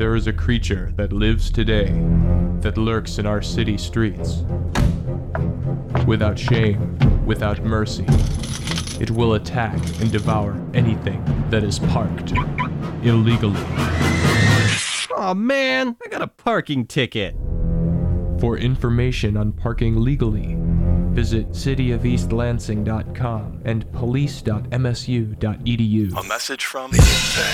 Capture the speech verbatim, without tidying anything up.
there is a creature that lives today, that lurks in our city streets. Without shame, without mercy, it will attack and devour anything that is parked illegally. Aw, man, I got a parking ticket. For information on parking legally, visit city of east lansing dot com and police dot m s u dot e d u. A message from the